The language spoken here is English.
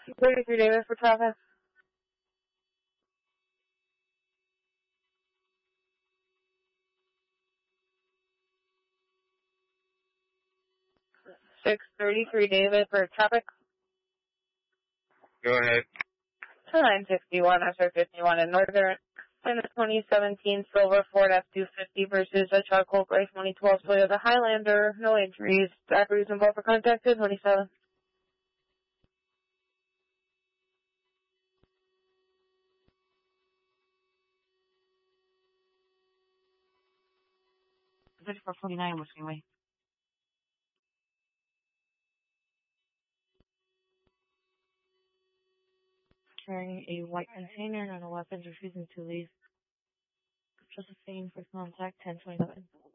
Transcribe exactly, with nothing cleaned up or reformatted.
thirty-three Davis for traffic. six thirty-three David for traffic. Go ahead. To nine sixty-one, S R fifty-one in Northern. And the twenty seventeen Silver Ford F two fifty versus a charcoal gray twenty twelve Toyota Highlander. No injuries. Staff reason for contact is twenty-seven. thirty-four forty-nine Whiskey Way. Carrying a white container and a weapons refusing to leave. Josephine for contact ten twenty-seven.